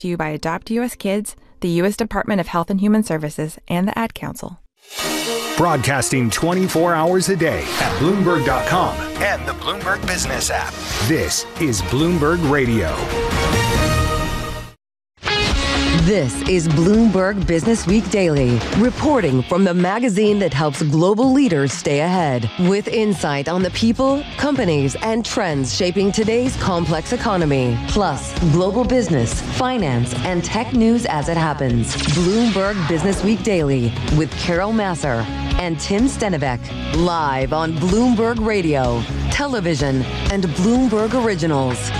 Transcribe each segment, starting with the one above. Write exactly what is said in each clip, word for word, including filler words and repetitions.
To you by Adopt U S Kids, the U S Department of Health and Human Services, and the Ad Council. Broadcasting twenty-four hours a day at Bloomberg dot com and the Bloomberg Business app. This is Bloomberg Radio. This is Bloomberg Business Week Daily, reporting from the magazine that helps global leaders stay ahead, with insight on the people, companies, and trends shaping today's complex economy, plus global business, finance, and tech news as it happens. Bloomberg Business Week Daily with Carol Massar and Tim Stenovec, live on Bloomberg Radio, television, and Bloomberg Originals.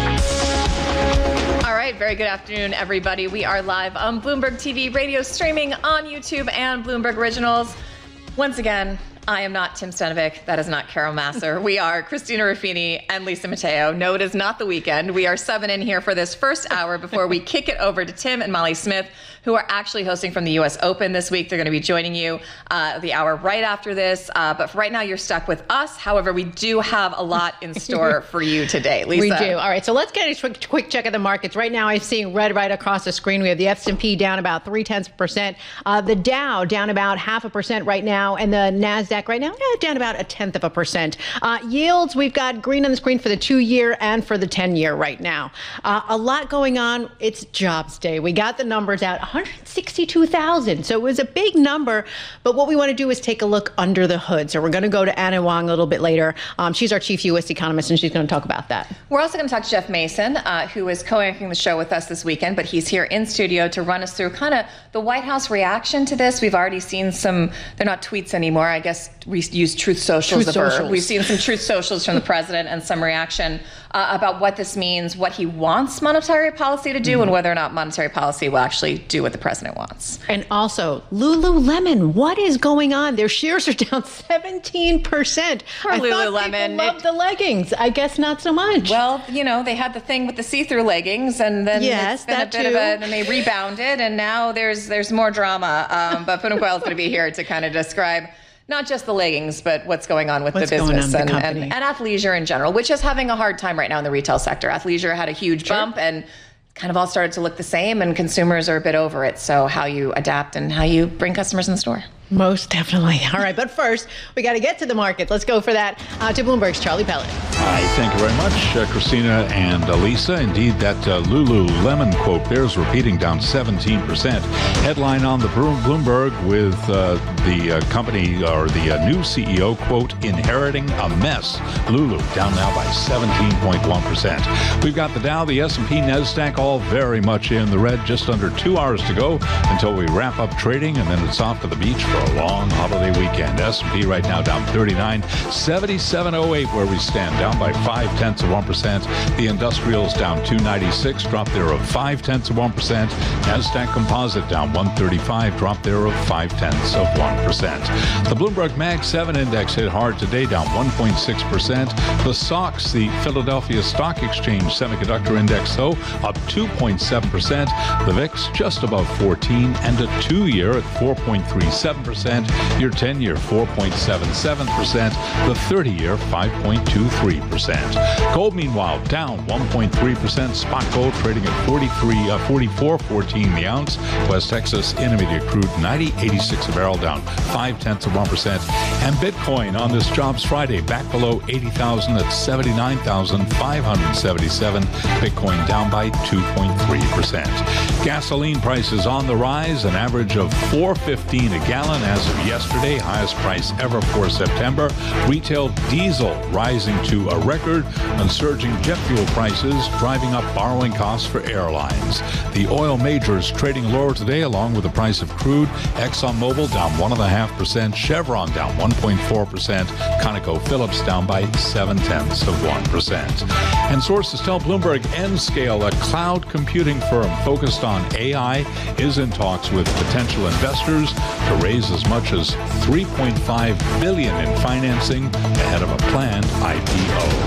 Very good afternoon, everybody. We are live on Bloomberg T V, radio streaming on YouTube and Bloomberg Originals. Once again, I am not Tim Stenovec. That is not Carol Massar. We are Christina Ruffini and Lisa Mateo. No, it is not the weekend. We are seven in here for this first hour before we kick it over to Tim and Molly Smith, who are actually hosting from the U S Open this week. They're going to be joining you uh, the hour right after this. Uh, but for right now, you're stuck with us. However, we do have a lot in store for you today. Lisa. We do. All right. So let's get a quick, quick check of the markets. Right now, I'm seeing red right across the screen. We have the S and P down about three tenths of a percent. Uh, the Dow down about half a percent right now. And the NASDAQ right now, yeah, down about a tenth of a percent. Uh, yields, we've got green on the screen for the two year and for the ten year right now. Uh, a lot going on. It's jobs day. We got the numbers out. one hundred sixty-two thousand. So it was a big number. But what we want to do is take a look under the hood. So we're going to go to Anna Wong a little bit later. Um, she's our chief U S economist, and she's going to talk about that. We're also going to talk to Jeff Mason, uh, who is co-anchoring the show with us this weekend. But he's here in studio to run us through kind of the White House reaction to this. We've already seen some, they're not tweets anymore. I guess we use Truth Socials. Truth Socials. We've seen some Truth Socials from the president and some reaction uh, about what this means, what he wants monetary policy to do, mm-hmm. and whether or not monetary policy will actually do what the president wants. And also, Lululemon, what is going on? Their shares are down seventeen percent. Poor I Lululemon. thought people loved the leggings. I guess not so much. Well, you know, they had the thing with the see-through leggings, and then yes, it's been that a bit too. of a, and they rebounded, and now there's there's more drama. Um, but Poonam Goyal is going to be here to kind of describe not just the leggings, but what's going on with what's the business the and, and, and athleisure in general, which is having a hard time right now in the retail sector. Athleisure had a huge sure. bump and kind of all started to look the same, and consumers are a bit over it. So how you adapt and how you bring customers in the store. Most definitely. All right. But first, we got to get to the market. Let's go for that uh, to Bloomberg's Charlie Pellet. Hi. Thank you very much, uh, Christina and uh, Lisa. Indeed, that uh, Lululemon quote bears repeating, down seventeen percent. Headline on the Bloomberg with uh, the uh, company or the uh, new C E O, quote, inheriting a mess. Lulu down now by seventeen point one percent. We've got the Dow, the S and P, NASDAQ all very much in the red. Just under two hours to go until we wrap up trading, and then it's off to the beach for a long holiday weekend. S and P right now down thirty-nine, seventy-seven oh eight where we stand, down by five tenths of one percent. The industrials down two ninety-six, drop there of five tenths of one percent. NASDAQ Composite down one thirty-five, drop there of five tenths of one percent. The Bloomberg Mag seven index hit hard today, down one point six percent. The S O X, the Philadelphia Stock Exchange Semiconductor Index, though, up two point seven percent. The V I X just above fourteen, and a two-year at four point three seven percent. Your ten-year four point seven seven percent. The thirty-year five point two three percent. Gold, meanwhile, down one point three percent. Spot gold trading at forty-three, uh, forty-four fourteen the ounce. West Texas Intermediate crude ninety eighty-six a barrel, down five tenths of one percent. And Bitcoin on this Jobs Friday back below eighty thousand at seventy-nine thousand five hundred seventy-seven. Bitcoin down by two point three percent. Gasoline prices on the rise, an average of four fifteen a gallon as of yesterday, highest price ever for September. Retail diesel rising to a record, and surging jet fuel prices driving up borrowing costs for airlines. The oil majors trading lower today, along with the price of crude. ExxonMobil down one point five percent, Chevron down one point four percent, ConocoPhillips down by seven tenths of one percent. And sources tell Bloomberg Nscale, a cloud computing firm focused on A I, is in talks with potential investors to raise as much as three point five billion dollars in financing ahead of a planned I P O.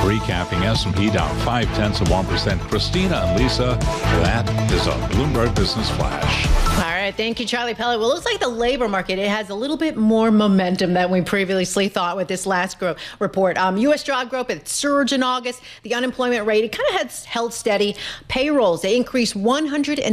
Recapping S and P down five tenths of one percent. Christina and Lisa, that is a Bloomberg Business Flash. All right, thank you, Charlie Pellet. Well, it looks like the labor market, it has a little bit more momentum than we previously thought with this last gro- report. Um, U S job growth, it surged in August. The unemployment rate, it kind of has held steady. Payrolls, they increased one hundred